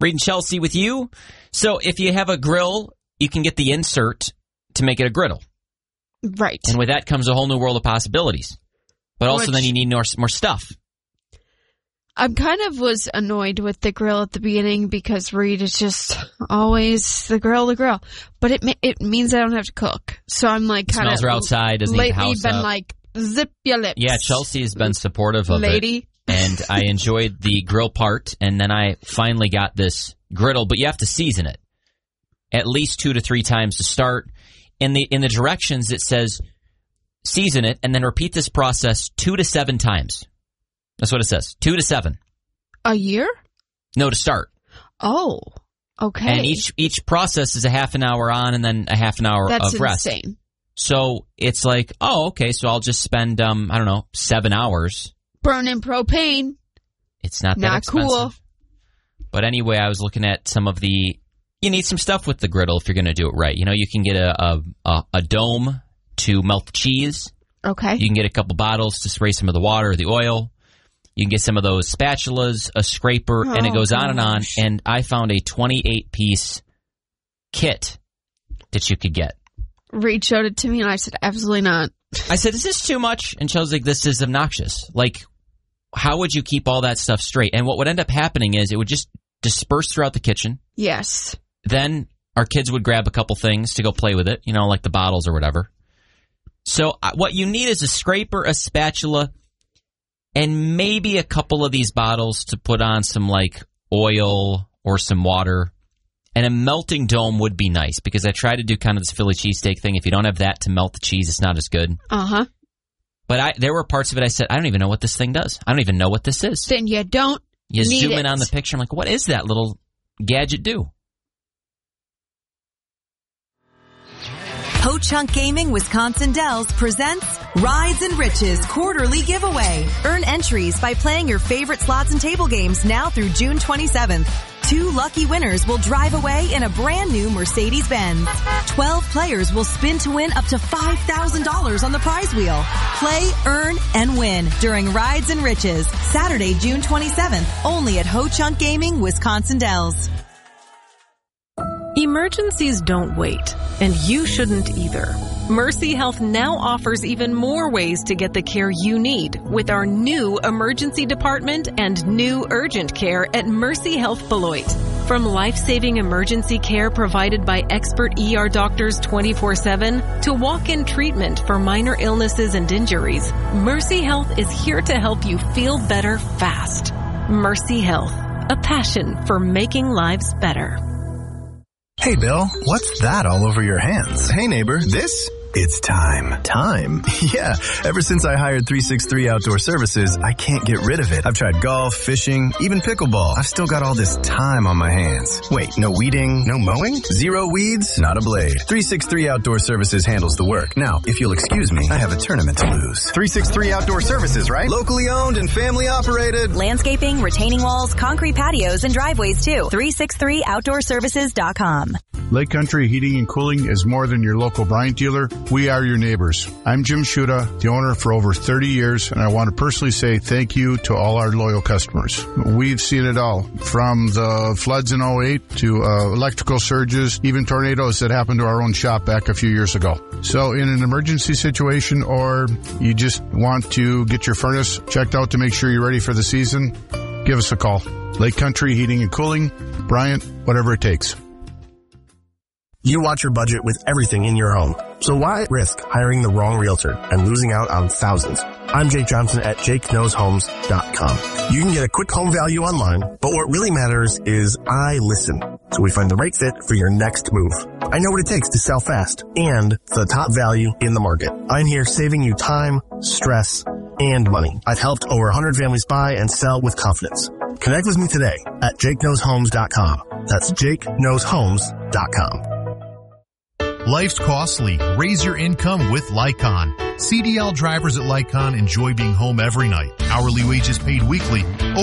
Reed and Chelsea with you. So if you have a grill, you can get the insert to make it a griddle. Right. And with that comes a whole new world of possibilities. But also then you need more stuff. I kind of was annoyed with the grill at the beginning because Reed is just always the grill. But it means I don't have to cook. So I'm like kind of... Smells are outside, doesn't eat the house been up. Like, zip your lips. Yeah, Chelsea has been supportive of Lady. it. And I enjoyed the grill part. And then I finally got this griddle. But you have to season it at least 2 to 3 times to start. In the directions, it says season it and then repeat this process 2 to 7 times. That's what it says. 2 to 7. A year? No, to start. Oh, okay. And each process is a half an hour on and then a half an hour of rest. That's insane. So it's like, oh, okay, so I'll just spend, 7 hours. Burning propane. It's not that expensive. Cool. But anyway, I was looking at some of the... You need some stuff with the griddle if you're going to do it right. You know, you can get a dome to melt the cheese. Okay. You can get a couple bottles to spray some of the water or the oil. You can get some of those spatulas, a scraper, and it goes on and on. And I found a 28-piece kit that you could get. Reed showed it to me, and I said, absolutely not. I said, is this too much? And Chelsea's like, this is obnoxious. Like, how would you keep all that stuff straight? And what would end up happening is it would just disperse throughout the kitchen. Yes. Then our kids would grab a couple things to go play with it, you know, like the bottles or whatever. So what you need is a scraper, a spatula, and maybe a couple of these bottles to put on some, like, oil or some water. And a melting dome would be nice, because I try to do kind of this Philly cheesesteak thing. If you don't have that to melt the cheese, it's not as good. Uh-huh. But there were parts of it I said, I don't even know what this thing does. I don't even know what this is. Then you don't You need zoom it. in on the picture, I'm like, what is that little gadget do? Ho-Chunk Gaming Wisconsin Dells presents Rides and Riches Quarterly Giveaway. Earn entries by playing your favorite slots and table games now through June 27th. 2 lucky winners will drive away in a brand new Mercedes-Benz. 12 players will spin to win up to $5,000 on the prize wheel. Play, earn, and win during Rides and Riches. Saturday, June 27th, only at Ho-Chunk Gaming Wisconsin Dells. Emergencies don't wait, and you shouldn't either. Mercy Health now offers even more ways to get the care you need with our new emergency department and new urgent care at Mercy Health Beloit. From life-saving emergency care provided by expert ER doctors 24/7 to walk-in treatment for minor illnesses and injuries, Mercy Health is here to help you feel better fast. Mercy Health, a passion for making lives better. Hey, Bill, what's that all over your hands? Hey, neighbor, this? It's time. Time? Yeah, ever since I hired 363 Outdoor Services, I can't get rid of it. I've tried golf, fishing, even pickleball. I've still got all this time on my hands. Wait, no weeding, no mowing? Zero weeds? Not a blade. 363 Outdoor Services handles the work. Now, if you'll excuse me, I have a tournament to lose. 363 Outdoor Services, right? Locally owned and family operated. Landscaping, retaining walls, concrete patios, and driveways too. 363outdoorservices.com. Lake Country Heating and Cooling is more than your local Bryant dealer. We are your neighbors. I'm Jim Shuda, the owner for over 30 years, and I want to personally say thank you to all our loyal customers. We've seen it all, from the floods in 08 to electrical surges, even tornadoes that happened to our own shop back a few years ago. So in an emergency situation, or you just want to get your furnace checked out to make sure you're ready for the season, give us a call. Lake Country Heating and Cooling, Bryant, whatever it takes. You watch your budget with everything in your home. So why risk hiring the wrong realtor and losing out on thousands? I'm Jake Johnson at JakeKnowsHomes.com. You can get a quick home value online, but what really matters is I listen, so we find the right fit for your next move. I know what it takes to sell fast and the top value in the market. I'm here saving you time, stress, and money. I've helped over 100 families buy and sell with confidence. Connect with me today at JakeKnowsHomes.com. That's JakeKnowsHomes.com. Life's costly. Raise your income with Lycon. CDL drivers at Lycon enjoy being home every night. Hourly wages paid weekly.